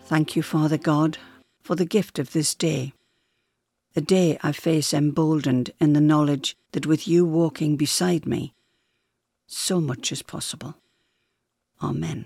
Thank you, Father God, for the gift of this day, a day I face emboldened in the knowledge that with you walking beside me, so much is possible. Amen.